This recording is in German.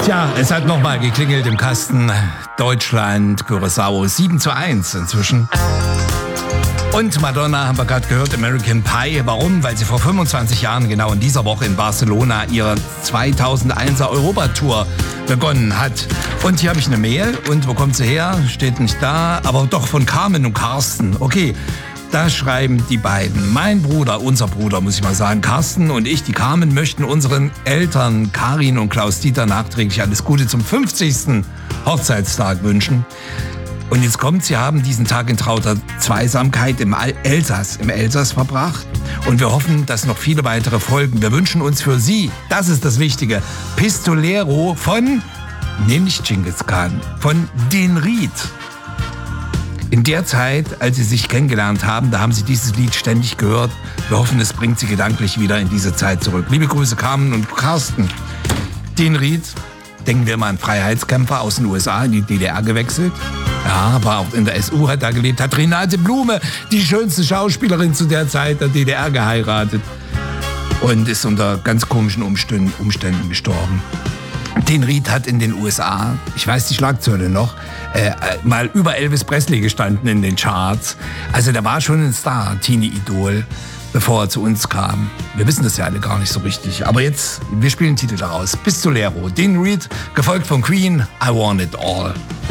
Tja, es hat nochmal geklingelt im Kasten. Deutschland, Curaçao 7:1 inzwischen. Und Madonna haben wir gerade gehört, American Pie. Warum? Weil sie vor 25 Jahren genau in dieser Woche in Barcelona ihre 2001er Europatour begonnen hat. Und hier habe ich eine Mail. Und wo kommt sie her? Steht nicht da. Aber doch von Carmen und Carsten. Okay. Da schreiben die beiden. Mein Bruder, unser Bruder, muss ich mal sagen, Carsten und ich, die Carmen, möchten unseren Eltern Karin und Klaus-Dieter nachträglich alles Gute zum 50. Hochzeitstag wünschen. Und jetzt kommt, sie haben diesen Tag in trauter Zweisamkeit im Elsass verbracht. Und wir hoffen, dass noch viele weitere folgen. Wir wünschen uns für Sie, das ist das Wichtige, Pistolero von, nicht Genghis Khan, von Den Ried. In der Zeit, als sie sich kennengelernt haben, da haben sie dieses Lied ständig gehört. Wir hoffen, es bringt sie gedanklich wieder in diese Zeit zurück. Liebe Grüße, Carmen und Carsten. Den Ried, denken wir mal an Freiheitskämpfer aus den USA, in die DDR gewechselt. Ja, war auch in der SU, hat da gelebt, hat Renate Blume, die schönste Schauspielerin zu der Zeit der DDR, geheiratet. Und ist unter ganz komischen Umständen gestorben. Den Ried hat in den USA, ich weiß die Schlagzeile noch, mal über Elvis Presley gestanden in den Charts. Also der war schon ein Star, Teenie-Idol, bevor er zu uns kam. Wir wissen das ja alle gar nicht so richtig. Aber jetzt, wir spielen den Titel daraus. Pistolero, Den Ried, gefolgt von Queen, I Want It All.